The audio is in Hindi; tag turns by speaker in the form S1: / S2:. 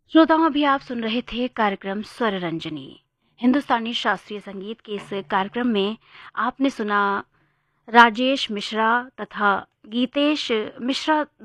S1: श्रोताओं, अभी आप सुन रहे थे कार्यक्रम स्वर रंजनी। हिंदुस्तानी शास्त्रीय संगीत के इस कार्यक्रम में आपने सुना राजेश मिश्रा तथा गीतेश मिश्रा